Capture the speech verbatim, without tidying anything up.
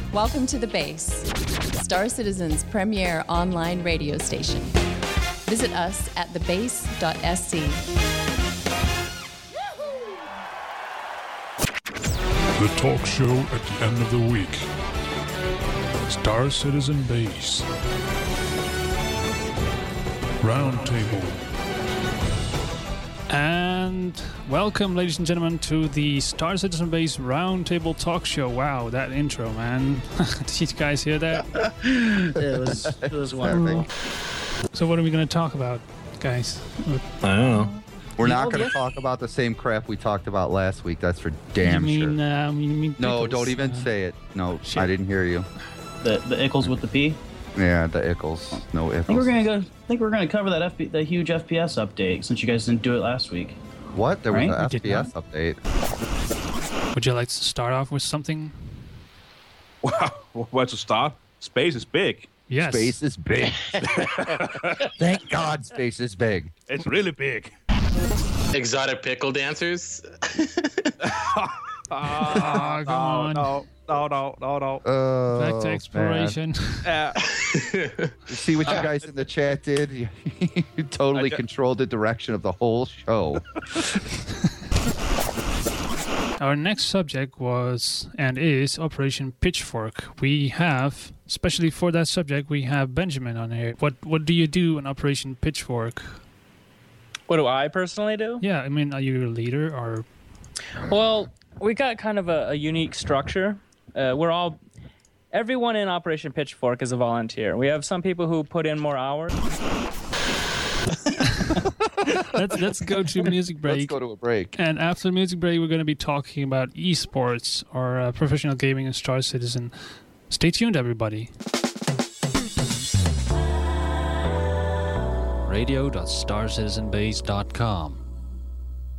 Welcome to The Base, Star Citizen's premier online radio station. Visit us at the base dot s c. The talk show at the end of the week. Star Citizen Base. Roundtable. And welcome, ladies and gentlemen, to the Star Citizen Base Roundtable Talk Show. Wow, that intro, man. Did you guys hear that? it was it was wonderful. So what are we going to talk about, guys? I don't know. We're not going to talk about the same crap we talked about last week. That's for damn you mean, sure. Uh, you mean no, pickles? don't even uh, say it. No, shit. I didn't hear you. The the Ickles with the P. Yeah, the Ickles. No Ickles. I think we're gonna go. I think we're gonna cover that F P, the huge F P S update since you guys didn't do it last week. What? There Right? was an We F did P S not. update. Would you like to start off with something? Wow, where to start? Space is big. Yes. Space is big. Thank God space is big. It's really big. Exotic pickle dancers. Oh, come on. No, no, no, no, no. Oh, Back to man. exploration. Uh, You see what you guys in the chat did? You, you totally I ju- controlled the direction of the whole show. Our next subject was and is Operation Pitchfork. We have, especially for that subject, we have Benjamin on here. What what do you do in Operation Pitchfork? What do I personally do? Yeah, I mean, are you a leader or? Well, we got kind of a, a unique structure. Uh, we're all, everyone in Operation Pitchfork is a volunteer. We have some people who put in more hours. let's let's go to music break. Let's go to a break. And after the music break, we're going to be talking about esports or uh, professional gaming in Star Citizen. Stay tuned, everybody. radio dot star citizen base dot com